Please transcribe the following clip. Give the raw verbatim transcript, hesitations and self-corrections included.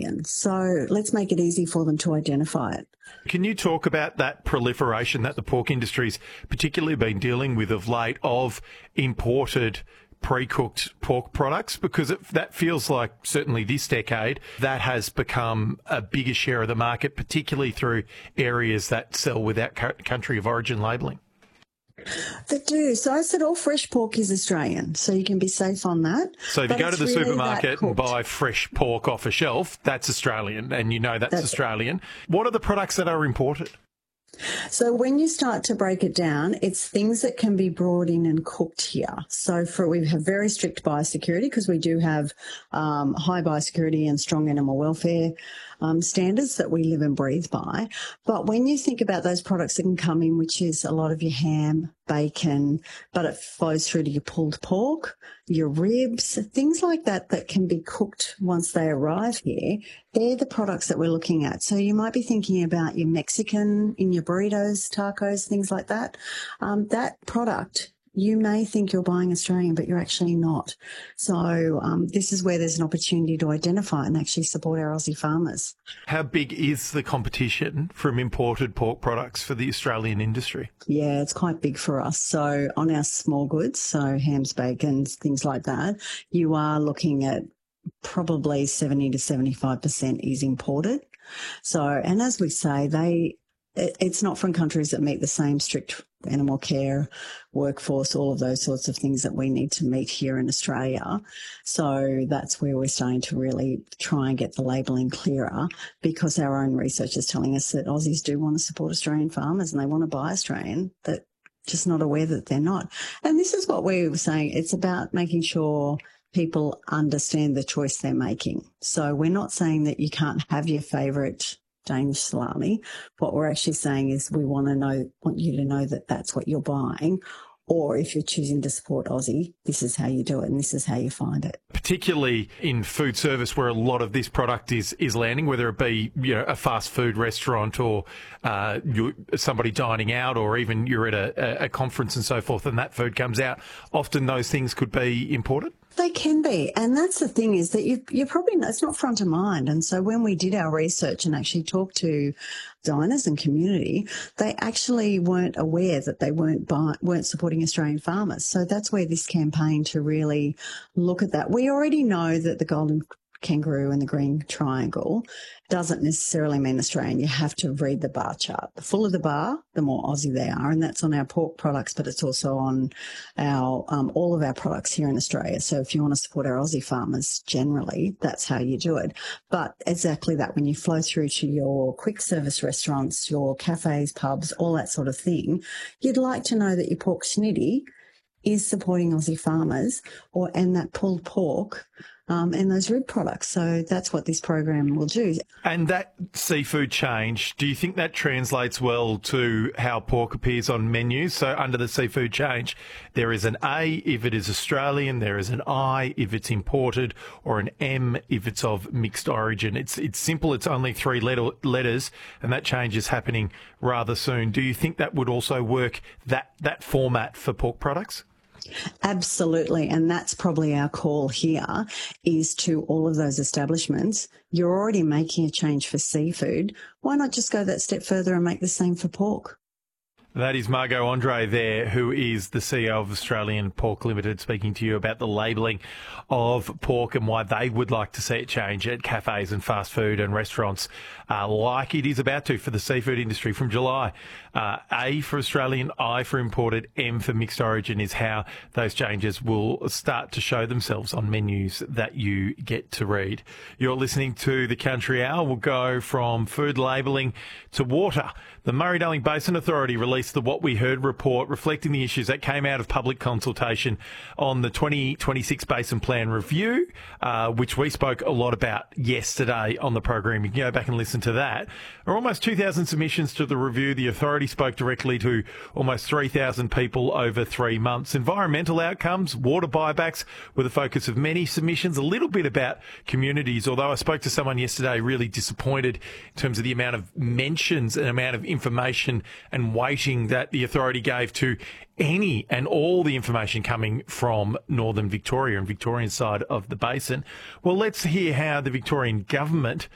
So let's make it easy for them to identify it. Can you talk about that proliferation that the pork industry's particularly been dealing with of late of imported pre-cooked pork products? Because it, that feels like certainly this decade that has become a bigger share of the market, particularly through areas that sell without country of origin labelling. They do. So I said all fresh pork is Australian, so you can be safe on that. So if but you go to the really supermarket and buy fresh pork off a shelf, that's Australian, and you know that's, that's Australian. What are the products that are imported? So when you start to break it down, it's things that can be brought in and cooked here. So for we have very strict biosecurity because we do have um, high biosecurity and strong animal welfare um, standards that we live and breathe by. But when you think about those products that can come in, which is a lot of your ham, bacon, but it flows through to your pulled pork, your ribs, things like that that can be cooked once they arrive here, they're the products that we're looking at. So you might be thinking about your Mexican in your burritos, tacos, things like that. Um, that product, you may think you're buying Australian, but you're actually not. So um, this is where there's an opportunity to identify and actually support our Aussie farmers. How big is the competition from imported pork products for the Australian industry? Yeah, it's quite big for us. So on our small goods, so hams, bacons, things like that, you are looking at probably seventy to seventy-five percent is imported. So, and as we say, they it, it's not from countries that meet the same strict animal care workforce, all of those sorts of things that we need to meet here in Australia. So that's where we're starting to really try and get the labelling clearer, because our own research is telling us that Aussies do want to support Australian farmers and they want to buy Australian, but just not aware that they're not. And this is what we were saying. It's about making sure people understand the choice they're making. So we're not saying that you can't have your favourite Danish salami. What we're actually saying is we want to know, want you to know that that's what you're buying. Or if you're choosing to support Aussie, this is how you do it and this is how you find it. Particularly in food service, where a lot of this product is is landing, whether it be, you know, a fast food restaurant or uh, you, somebody dining out, or even you're at a, a conference and so forth, and that food comes out. Often those things could be imported. They can be. And that's the thing, is that you, you're probably, it's not front of mind. And so when we did our research and actually talked to diners and community, they actually weren't aware that they weren't buy, weren't supporting Australian farmers. So that's where this campaign to really look at that. We already know that the golden kangaroo and the green triangle doesn't necessarily mean Australian. You have to read the bar chart. The fuller the bar, the more Aussie they are, and that's on our pork products, but it's also on our um, all of our products here in Australia. So if you want to support our Aussie farmers generally, that's how you do it. But exactly that, when you flow through to your quick service restaurants, your cafes, pubs, all that sort of thing, you'd like to know that your pork schnitty is supporting Aussie farmers, or and that pulled pork Um, and those rib products. So that's what this program will do. And that seafood change, do you think that translates well to how pork appears on menus? So under the seafood change, there is an A if it is Australian, there is an I if it's imported, or an M if it's of mixed origin. It's it's simple. It's only three letter, letters, and that change is happening rather soon. Do you think that would also work, that, that format, for pork products? Absolutely. And that's probably our call here, is to all of those establishments. You're already making a change for seafood. Why not just go that step further and make the same for pork? That is Margot Andre there, who is the C E O of Australian Pork Limited, speaking to you about the labelling of pork and why they would like to see it change at cafes and fast food and restaurants, uh, like it is about to for the seafood industry from July. Uh, A for Australian, I for imported, M for mixed origin is how those changes will start to show themselves on menus that you get to read. You're listening to The Country Hour. We'll go from food labelling to water. The Murray-Darling Basin Authority released the What We Heard report, reflecting the issues that came out of public consultation on the twenty twenty-six Basin Plan Review, uh, which we spoke a lot about yesterday on the program. You can go back and listen to that. There are almost two thousand submissions to the review. The authority spoke directly to almost three thousand people over three months. Environmental outcomes, water buybacks were the focus of many submissions, a little bit about communities, although I spoke to someone yesterday really disappointed in terms of the amount of mentions and amount of information and weighting that the authority gave to any and all the information coming from northern Victoria and Victorian side of the basin. Well, let's hear how the Victorian government